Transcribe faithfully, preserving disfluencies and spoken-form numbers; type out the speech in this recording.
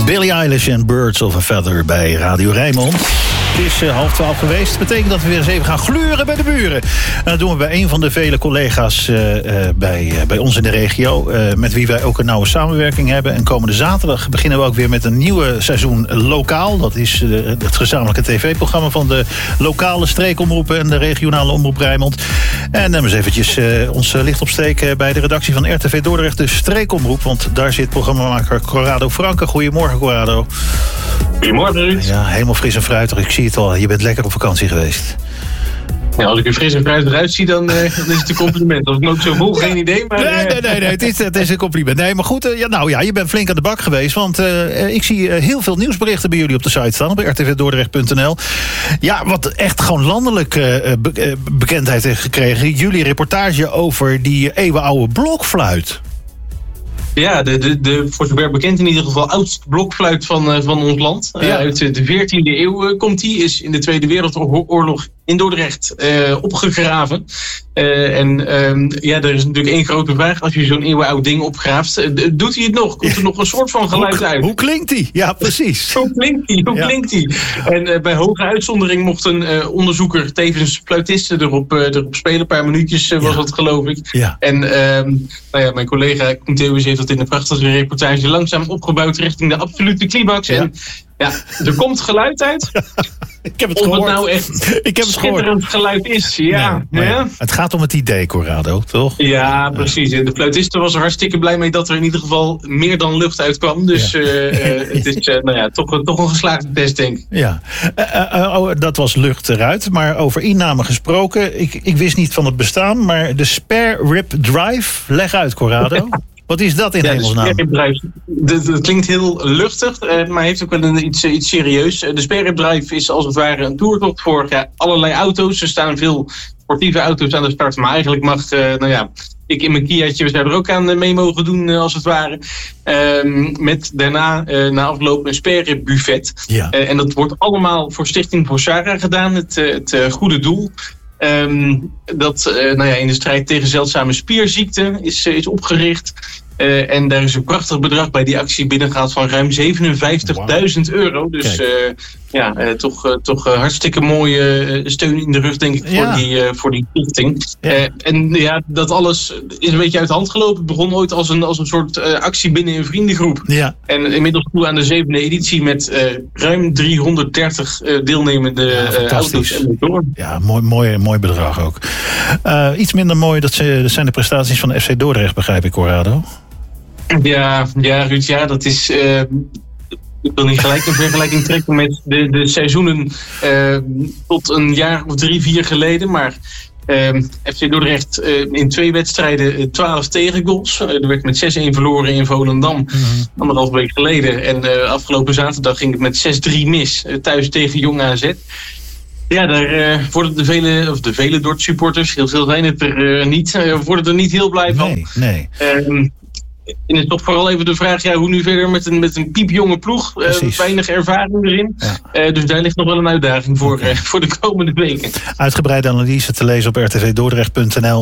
Billie Eilish en Birds of a Feather bij Radio Rijnmond. Het is uh, half twaalf geweest. Dat betekent dat we weer eens even gaan gluren bij de buren. En dat doen we bij een van de vele collega's uh, uh, bij, uh, bij ons in de regio. Uh, met wie wij ook een nauwe samenwerking hebben. En komende zaterdag beginnen we ook weer met een nieuwe seizoen Lokaal. Dat is uh, het gezamenlijke tv-programma van de lokale streekomroepen en de regionale omroep Rijnmond. En dan eens eventjes uh, ons licht opsteken bij de redactie van R T V Dordrecht, de streekomroep. Want daar zit programmamaker Corrado Franke. Goedemorgen, Corrado. Goedemorgen, Ruud. Ja, helemaal fris en fruitig. Ik zie het al. Je bent lekker op vakantie geweest. Ja, als ik er fris en fruitig eruit zie, dan, uh, dan is het een compliment. Als ik me ook zo voel, geen idee. Maar, nee, nee, nee, nee het, is, het is een compliment. Nee, maar goed, uh, ja, nou ja, je bent flink aan de bak geweest. Want uh, ik zie uh, heel veel nieuwsberichten bij jullie op de site staan. Op r t v dordrecht punt n l. Ja, wat echt gewoon landelijk uh, be- uh, bekendheid heeft gekregen. Jullie reportage over die eeuwenoude blokfluit. Ja, de, de, de, voor zover bekend in ieder geval oudste blokfluit van, uh, van ons land. Ja. Uh, uit de veertiende eeuw uh, komt die. Is in de Tweede Wereldoorlog in Dordrecht uh, opgegraven. Uh, en um, ja, er is natuurlijk één grote vraag. Als je zo'n eeuwenoud ding opgraaft, uh, doet hij het nog? Komt er nog een soort van geluid hoe, uit? Hoe klinkt die? Ja, precies. Hoe klinkt die? Hoe ja. klinkt die? En uh, bij hoge uitzondering mocht een uh, onderzoeker, tevens fluitisten, erop, uh, erop spelen. Een paar minuutjes uh, was ja. dat, geloof ik. Ja. En um, nou ja, mijn collega Koen Theeuwis heeft dat in een prachtige reportage langzaam opgebouwd richting de absolute climax. Ja. En ja, er komt geluid uit. Ik heb het of gehoord. het nou echt ik heb het schitterend gehoord. geluid is. Ja, nee, nee. ja. Het gaat om het idee, Corrado, toch? Ja, precies. De fluitiste was er hartstikke blij mee dat er in ieder geval meer dan lucht uitkwam. Dus ja. uh, uh, het is uh, nou ja, toch, toch een geslaagde test, denk ik. Ja, uh, uh, oh, dat was lucht eruit. Maar over inname gesproken, ik, ik wist niet van het bestaan. Maar de Spare Rib Drive, leg uit, Corrado. Wat is dat in ja, hemelsnaam? Dat klinkt heel luchtig, uh, maar heeft ook wel een, iets, iets serieus. Uh, de Spare Rib Drive is als het ware een toertocht voor ja, allerlei auto's. Er staan veel sportieve auto's aan de start, maar eigenlijk mag, uh, nou ja, ik in mijn Kiaatje, we zouden er ook aan uh, mee mogen doen, uh, als het ware. Uh, met daarna, uh, na afloop, een spare rib buffet. Ja. Uh, en dat wordt allemaal voor Stichting voor Sarah gedaan, het, uh, het uh, goede doel. Um, dat uh, nou ja, in de strijd tegen zeldzame spierziekten is, uh, is opgericht. Uh, en daar is een prachtig bedrag bij die actie binnengehaald van ruim zevenenvijftigduizend wow. euro. Dus uh, ja, uh, toch, uh, toch uh, hartstikke mooie uh, steun in de rug, denk ik, ja. voor, die, uh, voor die stichting. Ja. Uh, en ja, dat alles is een beetje uit de hand gelopen. Het begon ooit als een, als een soort uh, actie binnen een vriendengroep. Ja. En inmiddels toe aan de zevende editie met uh, ruim driehonderddertig uh, deelnemende ja, uh, auto's en motoren. Ja, mooi, mooi, mooi bedrag ook. Uh, iets minder mooi, dat zijn de prestaties van de F C Dordrecht, begrijp ik, Corrado. Ja, ja, Ruud, ja, dat is... Uh, ik wil niet gelijk een vergelijking trekken met de, de seizoenen uh, tot een jaar of drie, vier geleden. Maar uh, F C Dordrecht uh, in twee wedstrijden uh, twaalf tegengoals. Uh, er werd met zes-een verloren in Volendam, mm-hmm. anderhalf week geleden. En uh, afgelopen zaterdag ging het met zes drie mis, uh, thuis tegen Jong A Z. Ja, daar uh, worden de vele, of de vele Dort supporters, heel veel zijn het er uh, niet, uh, worden er niet heel blij van. Nee, nee. Uh, En het is toch vooral even de vraag, ja, hoe nu verder met een, met een piepjonge ploeg. Uh, weinig ervaring erin. Ja. Uh, dus daar ligt nog wel een uitdaging voor, okay. uh, voor de komende weken. Uitgebreide analyse te lezen op r t v dordrecht punt n l.